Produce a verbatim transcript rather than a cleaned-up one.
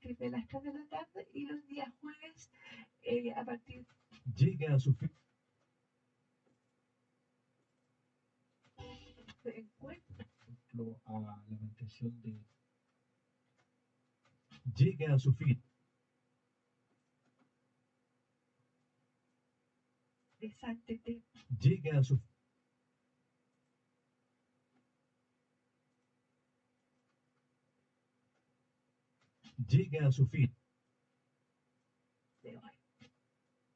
partir de las tres de la tarde y los días jueves eh, a partir Llega a su fin. de encuentro. A la manifestación de. Llega a su fin. Desátete. Llega a su Llega a su fin.